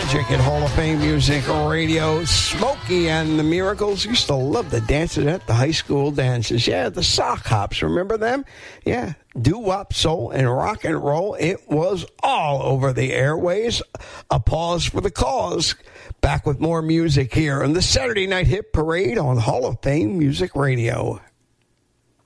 magic at Hall of Fame Music Radio. Smokey and the Miracles used to love the dances at the high school dances. Yeah, the sock hops, remember them? Yeah, doo-wop, soul, and rock and roll. It was all over the airways. A pause for the cause. Back with more music here on the Saturday Night Hit Parade on Hall of Fame Music Radio.